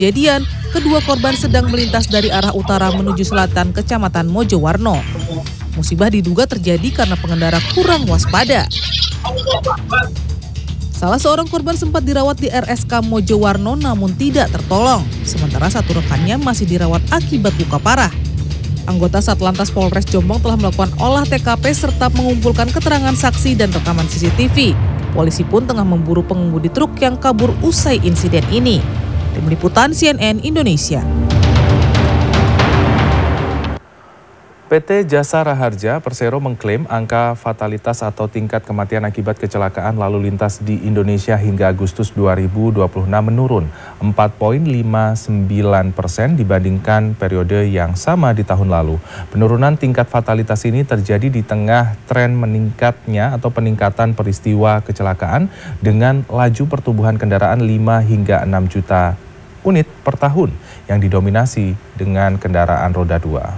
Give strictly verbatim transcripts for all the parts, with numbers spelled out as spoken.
Kejadian, kedua korban sedang melintas dari arah utara menuju selatan Kecamatan Mojowarno. Musibah diduga terjadi karena pengendara kurang waspada. Salah seorang korban sempat dirawat di R S K Mojowarno namun tidak tertolong, sementara satu rekannya masih dirawat akibat luka parah. Anggota Satlantas Polres Jombang telah melakukan olah T K P serta mengumpulkan keterangan saksi dan rekaman C C T V. Polisi pun tengah memburu pengemudi truk yang kabur usai insiden ini. Tim Liputan C N N Indonesia. P T Jasa Raharja Persero mengklaim angka fatalitas atau tingkat kematian akibat kecelakaan lalu lintas di Indonesia hingga Agustus dua ribu dua puluh enam menurun empat koma lima sembilan persen dibandingkan periode yang sama di tahun lalu. Penurunan tingkat fatalitas ini terjadi di tengah tren meningkatnya atau peningkatan peristiwa kecelakaan dengan laju pertumbuhan kendaraan lima hingga enam juta unit per tahun yang didominasi dengan kendaraan roda dua.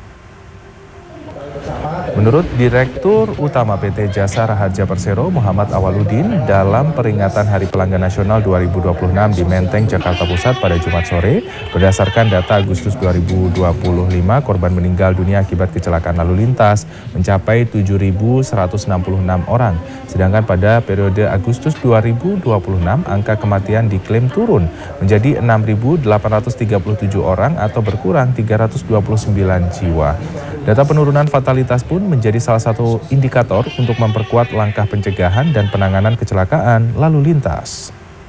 Menurut Direktur Utama P T Jasa Raharja Persero Muhammad Awaludin, dalam peringatan Hari Pelanggan Nasional dua ribu dua puluh enam di Menteng, Jakarta Pusat pada Jumat sore, berdasarkan data Agustus dua ribu dua puluh lima, korban meninggal dunia akibat kecelakaan lalu lintas mencapai tujuh ribu seratus enam puluh enam orang. Sedangkan pada periode Agustus dua ribu dua puluh enam, angka kematian diklaim turun menjadi enam ribu delapan ratus tiga puluh tujuh orang atau berkurang tiga ratus dua puluh sembilan jiwa. Data penurunan fatalitas pun menjadi salah satu indikator untuk memperkuat langkah pencegahan dan penanganan kecelakaan lalu lintas.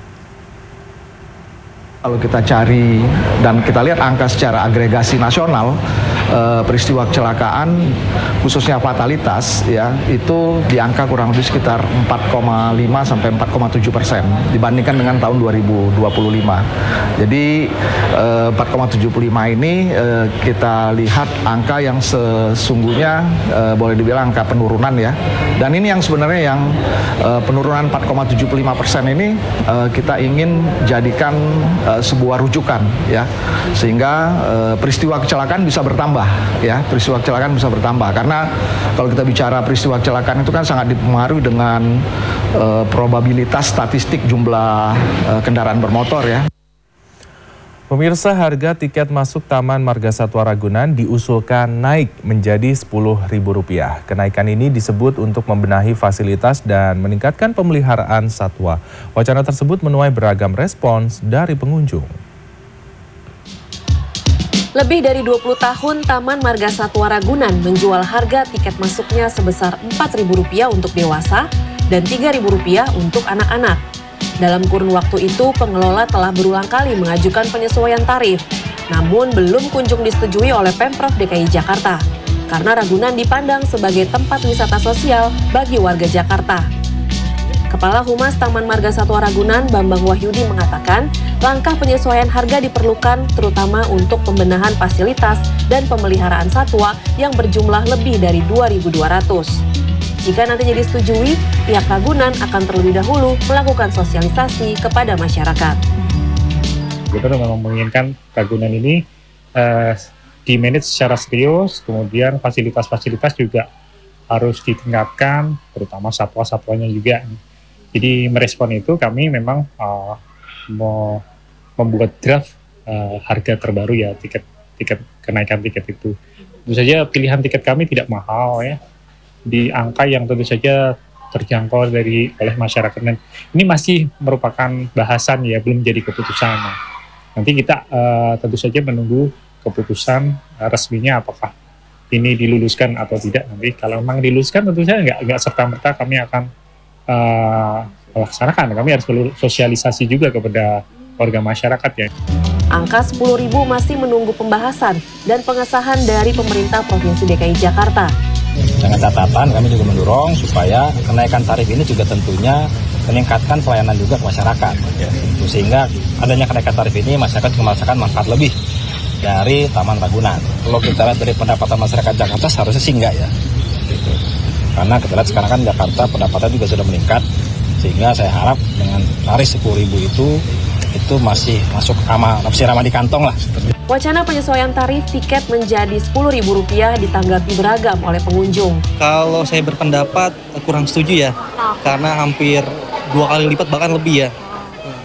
Kalau kita cari dan kita lihat angka secara agregasi nasional, eh, peristiwa kecelakaan khususnya fatalitas ya itu di angka kurang lebih sekitar empat koma lima sampai empat koma tujuh persen dibandingkan dengan tahun dua ribu dua puluh lima. Jadi eh, empat koma tujuh lima ini eh, kita lihat angka yang sesungguhnya eh, boleh dibilang angka penurunan ya. Dan ini yang sebenarnya yang eh, penurunan empat koma tujuh lima persen ini eh, kita ingin jadikan eh, sebuah rujukan ya, sehingga eh, peristiwa kecelakaan bisa bertambah ya, peristiwa kecelakaan bisa bertambah karena kalau kita bicara peristiwa kecelakaan itu kan sangat dipengaruhi dengan eh, probabilitas statistik jumlah eh, kendaraan bermotor ya. Pemirsa, harga tiket masuk Taman Marga Satwa Ragunan diusulkan naik menjadi sepuluh ribu rupiah. Kenaikan ini disebut untuk membenahi fasilitas dan meningkatkan pemeliharaan satwa. Wacana tersebut menuai beragam respons dari pengunjung. Lebih dari dua puluh tahun Taman Marga Satwa Ragunan menjual harga tiket masuknya sebesar empat ribu rupiah untuk dewasa dan tiga ribu rupiah untuk anak-anak. Dalam kurun waktu itu, pengelola telah berulang kali mengajukan penyesuaian tarif, namun belum kunjung disetujui oleh Pemprov D K I Jakarta, karena Ragunan dipandang sebagai tempat wisata sosial bagi warga Jakarta. Kepala Humas Taman Marga Satwa Ragunan, Bambang Wahyudi mengatakan, langkah penyesuaian harga diperlukan terutama untuk pembenahan fasilitas dan pemeliharaan satwa yang berjumlah lebih dari dua ribu dua ratus. Jika nantinya disetujui, pihak Ragunan akan terlebih dahulu melakukan sosialisasi kepada masyarakat. Gubernur memang menginginkan Ragunan ini uh, di-manage secara serius, kemudian fasilitas-fasilitas juga harus ditingkatkan, terutama satwa-satwanya juga. Jadi merespon itu kami memang uh, mau membuat draft uh, harga terbaru ya, tiket tiket kenaikan tiket itu. Tentu saja pilihan tiket kami tidak mahal ya, di angka yang tentu saja terjangkau dari oleh masyarakat. Dan ini masih merupakan bahasan ya, belum jadi keputusan. Nah, nanti kita uh, tentu saja menunggu keputusan uh, resminya apakah ini diluluskan atau tidak. Nanti kalau memang diluluskan tentu saja nggak nggak serta-merta kami akan uh, melaksanakan. Kami harus sosialisasi juga kepada warga masyarakat ya. Angka sepuluh ribu masih menunggu pembahasan dan pengesahan dari pemerintah Provinsi D K I Jakarta. Dengan catatan kami juga mendorong supaya kenaikan tarif ini juga tentunya meningkatkan pelayanan juga ke masyarakat. Ya. Sehingga adanya kenaikan tarif ini masyarakat juga merasakan manfaat lebih dari Taman Ragunan. Kalau kita lihat dari pendapatan masyarakat Jakarta seharusnya sih enggak ya. Gitu. Karena kita lihat sekarang kan Jakarta pendapatan juga sudah meningkat. Sehingga saya harap dengan tarif sepuluh ribu itu itu masih masuk ramah, masih ramah di kantong lah. Wacana penyesuaian tarif tiket menjadi sepuluh ribu rupiah ditanggapi beragam oleh pengunjung. Kalau saya berpendapat kurang setuju ya, karena hampir dua kali lipat bahkan lebih ya.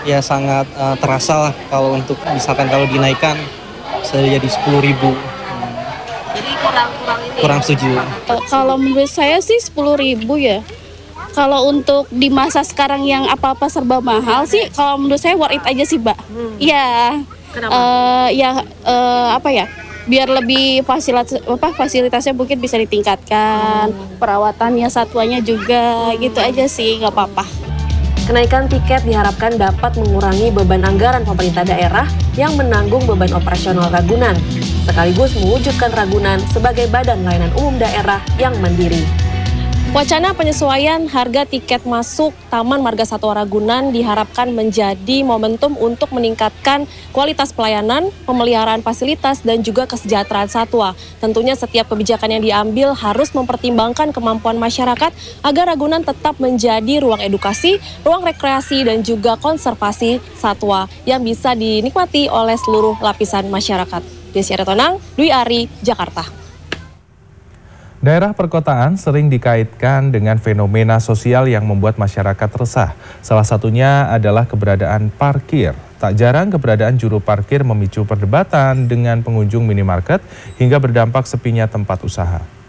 ya sangat uh, terasa lah kalau untuk misalkan kalau dinaikkan bisa jadi sepuluh ribu. Jadi kurang-kurang ini. Kurang setuju. Uh, kalau menurut saya sih sepuluh ribu ya. Kalau untuk di masa sekarang yang apa-apa serba mahal sih, kalau menurut saya worth it aja sih, Mbak. Iya. Hmm. Kenapa? Uh, ya uh, apa ya? Biar lebih fasilitas apa fasilitasnya mungkin bisa ditingkatkan, hmm. perawatannya, satuannya juga, hmm. gitu aja sih, nggak apa-apa. Kenaikan tiket diharapkan dapat mengurangi beban anggaran pemerintah daerah yang menanggung beban operasional Ragunan, sekaligus mewujudkan Ragunan sebagai badan layanan umum daerah yang mandiri. Wacana penyesuaian harga tiket masuk Taman Marga Satwa Ragunan diharapkan menjadi momentum untuk meningkatkan kualitas pelayanan, pemeliharaan fasilitas, dan juga kesejahteraan satwa. Tentunya setiap kebijakan yang diambil harus mempertimbangkan kemampuan masyarakat agar Ragunan tetap menjadi ruang edukasi, ruang rekreasi, dan juga konservasi satwa yang bisa dinikmati oleh seluruh lapisan masyarakat. Desy Aritonang, Dwi Ari, Jakarta. Daerah perkotaan sering dikaitkan dengan fenomena sosial yang membuat masyarakat resah. Salah satunya adalah keberadaan parkir. Tak jarang keberadaan juru parkir memicu perdebatan dengan pengunjung minimarket hingga berdampak sepinya tempat usaha.